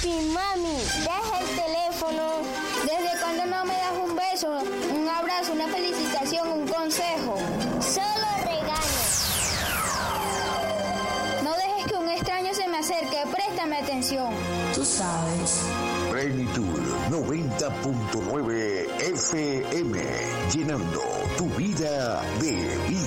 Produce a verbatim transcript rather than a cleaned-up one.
Papi, mami, deja el teléfono. ¿Desde cuándo no me das un beso, un abrazo, una felicitación, un consejo? Solo regañas. No dejes que un extraño se me acerque, préstame atención. Tú sabes. Plenitud noventa punto nueve F M, llenando tu vida de vida.